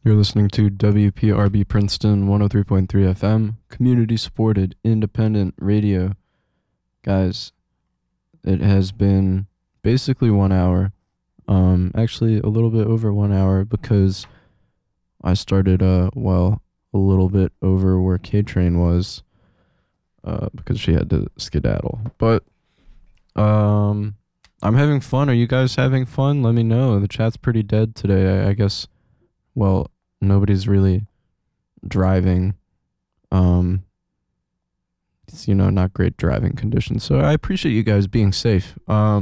You're listening to WPRB Princeton 103.3 FM, community supported independent radio. Guys, it has been basically 1 hour. Actually a little bit over 1 hour because I started a little bit over where K Train was because she had to skedaddle. But I'm having fun. Are you guys having fun? Let me know. The chat's pretty dead today. I guess nobody's really driving. It's not great driving conditions. So I appreciate you guys being safe.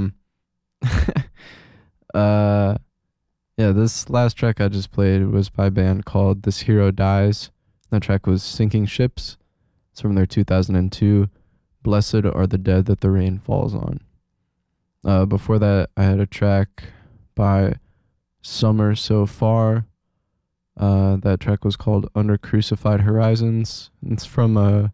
Yeah, this last track I just played was by a band called This Hero Dies. That track was Sinking Ships. It's from their 2002 Blessed Are the Dead That the Rain Falls On. Before that, I had a track by Summer So Far. That track was called Under Crucified Horizons. It's from a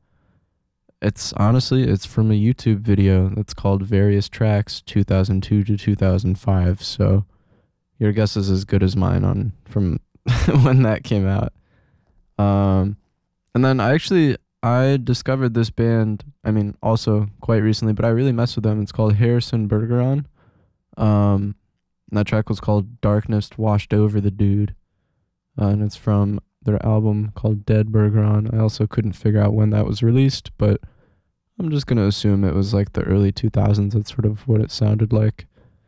YouTube video that's called Various Tracks 2002 to 2005. So your guess is as good as mine on from when that came out. And then I discovered this band, also quite recently, but I really messed with them. It's called Harrison Bergeron. And that track was called Darkness Washed Over the Dude. And it's from their album called Dead Bergeron. I also couldn't figure out when that was released, but I'm just going to assume it was like the early 2000s. That's sort of what it sounded like.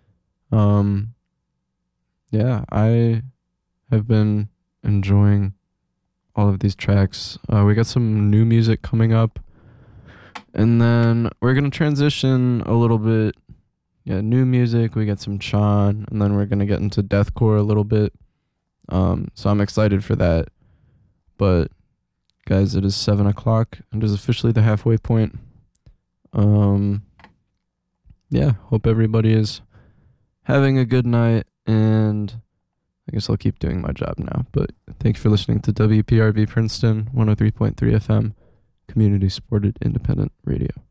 Yeah, I have been enjoying all of these tracks. We got some new music coming up, and then we're going to transition a little bit. Yeah, new music, we got some Chan, and then we're going to get into deathcore a little bit. So I'm excited for that. But guys, it is 7 o'clock. It is officially the halfway point. Yeah, hope everybody is having a good night, and I guess I'll keep doing my job now. But thank you for listening to WPRB Princeton 103.3 FM, community supported independent radio.